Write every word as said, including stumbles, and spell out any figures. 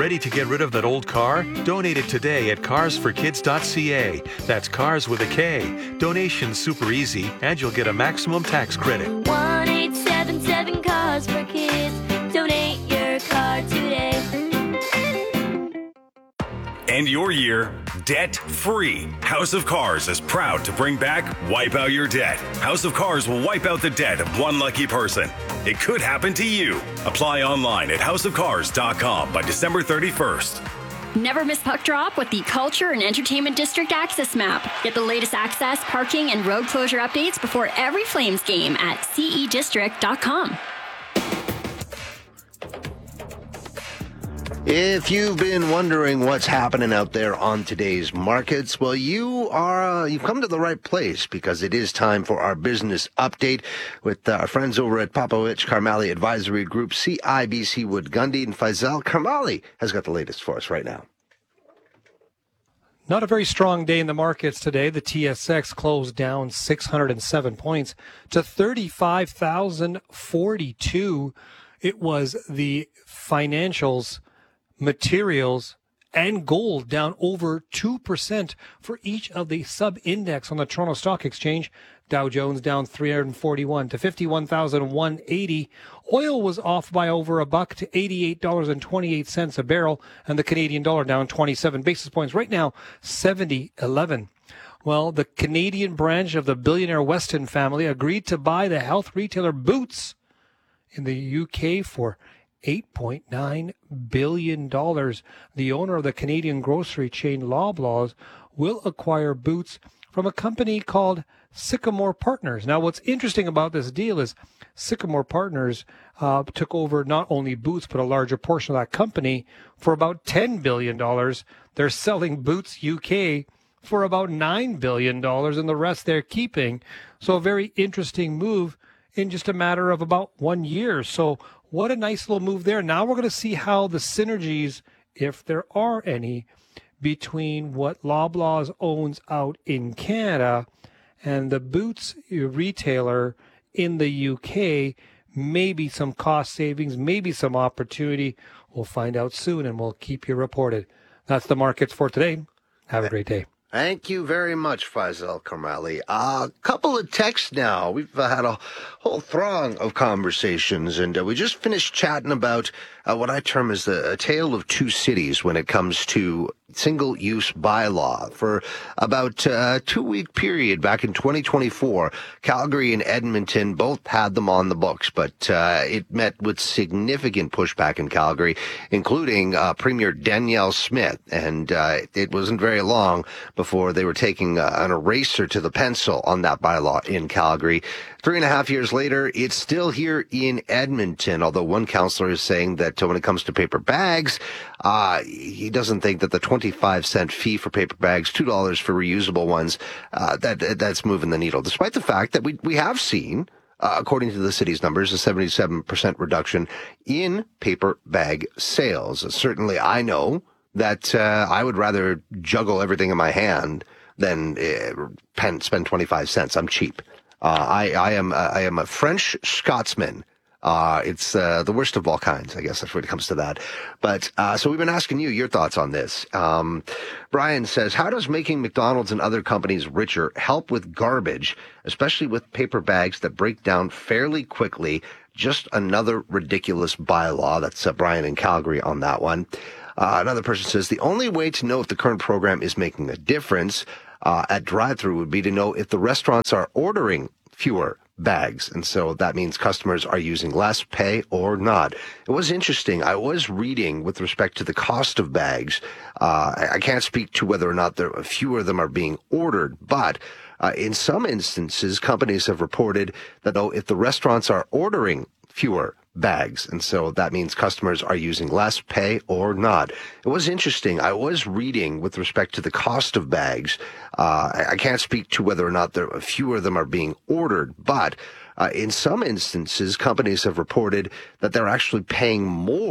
Ready to get rid of that old car? Donate it today at cars for kids dot c a. That's cars with a K. Donation's super easy, and you'll get a maximum tax credit. one eight seven seven Cars for Kids. Donate your car today. End your year debt-free. House of Cars is proud to bring back Wipe Out Your Debt. House of Cars will wipe out the debt of one lucky person. It could happen to you. Apply online at house of cars dot com by December thirty-first. Never miss Puck Drop with the Culture and Entertainment District Access Map. Get the latest access, parking, and road closure updates before every Flames game at c e district dot com. If you've been wondering what's happening out there on today's markets, well, you are, uh, you've come to the right place because it is time for our business update with uh, our friends over at Popovich Karmali Advisory Group, C I B C Wood Gundy, and Faisal Karmali has got the latest for us right now. Not a very strong day in the markets today. The T S X closed down six hundred seven points to thirty-five thousand forty-two. It was the financials, materials, and gold down over two percent for each of the sub-index on the Toronto Stock Exchange. Dow Jones down three hundred forty-one to fifty-one thousand one hundred eighty. Oil was off by over a buck to eighty-eight dollars and twenty-eight cents a barrel, and the Canadian dollar down twenty-seven basis points. Right now, seventy eleven. Well, the Canadian branch of the billionaire Weston family agreed to buy the health retailer Boots in the U K for eight point nine billion dollars. The owner of the Canadian grocery chain Loblaws will acquire Boots from a company called Sycamore Partners. Now, what's interesting about this deal is Sycamore Partners uh, took over not only Boots, but a larger portion of that company for about ten billion dollars. They're selling Boots U K for about nine billion dollars, and the rest they're keeping. So a very interesting move in just a matter of about one year. So what a nice little move there. Now we're going to see how the synergies, if there are any, between what Loblaws owns out in Canada and the Boots retailer in the U K. Maybe some cost savings, maybe some opportunity. We'll find out soon, and we'll keep you reported. That's the markets for today. Have a great day. Thank you very much, Faisal Karmali. A uh, couple of texts now. We've uh, had a whole throng of conversations, and uh, we just finished chatting about uh, what I term as the a tale of two cities when it comes to single-use bylaw. For about a two-week period back in twenty twenty-four, Calgary and Edmonton both had them on the books, but uh, it met with significant pushback in Calgary, including uh, Premier Danielle Smith, and uh, it wasn't very long before they were taking uh, an eraser to the pencil on that bylaw in Calgary. Three and a half years later, it's still here in Edmonton, although one councillor is saying that when it comes to paper bags, uh, he doesn't think that the twenty-five cent fee for paper bags, two dollars for reusable ones, uh, that that's moving the needle, despite the fact that we, we have seen, Uh, according to the city's numbers, a seventy-seven percent reduction in paper bag sales. Certainly, I know that uh, I would rather juggle everything in my hand than uh, pen, spend twenty-five cents. I'm cheap. Uh, I, I am uh, I am a French Scotsman. Uh, it's uh, the worst of all kinds, I guess, that's when it comes to that. But uh, so we've been asking you your thoughts on this. Um, Brian says, how does making McDonald's and other companies richer help with garbage, especially with paper bags that break down fairly quickly? Just another ridiculous bylaw. That's uh, Brian in Calgary on that one. Uh, another person says, the only way to know if the current program is making a difference uh, at drive-thru would be to know if the restaurants are ordering fewer bags. And so that means customers are using less, pay or not. It was interesting. I was reading with respect to the cost of bags. Uh, I, I can't speak to whether or not there fewer of them are being ordered, but uh, in some instances, companies have reported that oh, if the restaurants are ordering fewer bags, and so that means customers are using less, pay or not. It was interesting. I was reading with respect to the cost of bags. Uh, I, I can't speak to whether or not there fewer of them are being ordered, but uh, in some instances, companies have reported that they're actually paying more